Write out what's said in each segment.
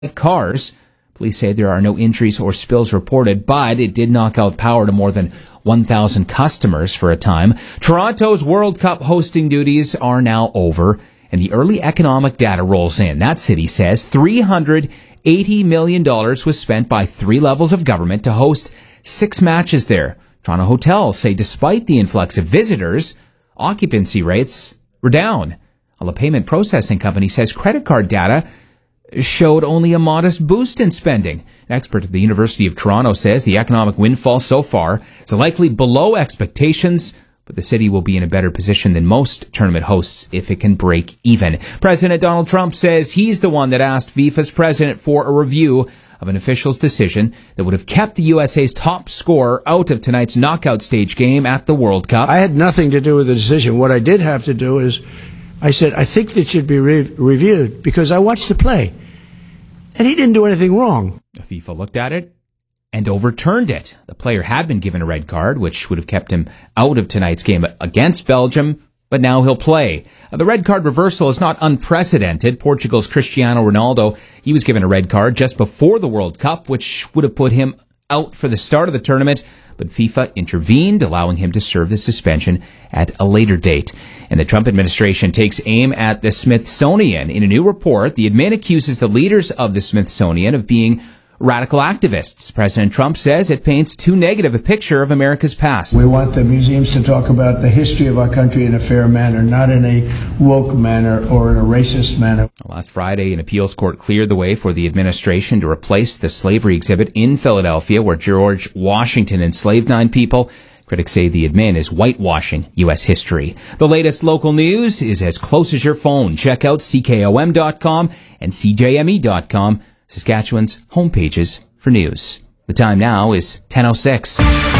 cars. Police say there are no injuries or spills reported, but it did knock out power to more than 1,000 customers for a time. Toronto's World Cup hosting duties are now over, and the early economic data rolls in. That city says $380 million was spent by 3 levels of government to host 6 matches there. Toronto hotels say despite the influx of visitors, occupancy rates were down. A payment processing company says credit card data showed only a modest boost in spending. An expert at the University of Toronto says the economic windfall so far is likely below expectations, but the city will be in a better position than most tournament hosts if it can break even. President Donald Trump says he's the one that asked FIFA's president for a review of an official's decision that would have kept the USA's top scorer out of tonight's knockout stage game at the World Cup. I had nothing to do with the decision. What I did have to do is I said, I think that should be reviewed because I watched the play. And he didn't do anything wrong. The FIFA looked at it and overturned it. The player had been given a red card, which would have kept him out of tonight's game against Belgium, but now he'll play. The red card reversal is not unprecedented. Portugal's Cristiano Ronaldo, he was given a red card just before the World Cup, which would have put him out for the start of the tournament, but FIFA intervened, allowing him to serve the suspension at a later date. And the Trump administration takes aim at the Smithsonian. In a new report, the admin accuses the leaders of the Smithsonian of being radical activists. President Trump says it paints too negative a picture of America's past. We want the museums to talk about the history of our country in a fair manner, not in a woke manner or in a racist manner. Last Friday, an appeals court cleared the way for the administration to replace the slavery exhibit in Philadelphia where George Washington enslaved 9 people. Critics say the admin is whitewashing U.S. history. The latest local news is as close as your phone. Check out CKOM.com and CJME.com, Saskatchewan's homepages for news. The time now is 10:06.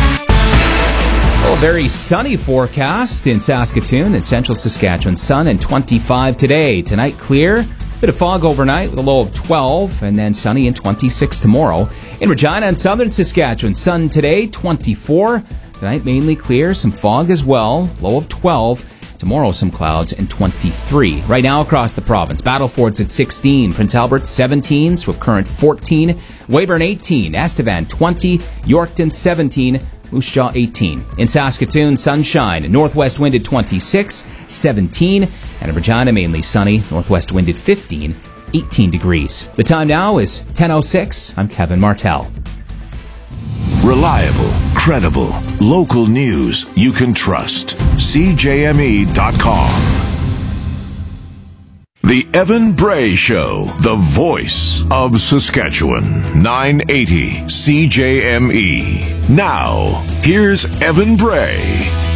A very sunny forecast in Saskatoon and central Saskatchewan. Sun and 25 today. Tonight clear. Bit of fog overnight with a low of 12, and then sunny and 26 tomorrow. In Regina and southern Saskatchewan, sun today, 24. Tonight mainly clear, some fog as well, low of 12. Tomorrow some clouds and 23. Right now across the province, Battleford's at 16, Prince Albert 17, Swift Current 14, Weyburn 18, Estevan 20, Yorkton 17, Moose Jaw 18. In Saskatoon, sunshine, northwest wind at 26, 17, and in Regina mainly sunny, northwest wind at 15, 18 degrees. The time now is 10:06. I'm Kevin Martell. Reliable, credible, local news you can trust. CJME.com. The Evan Bray Show, the voice of Saskatchewan. 980 CJME. Now, here's Evan Bray.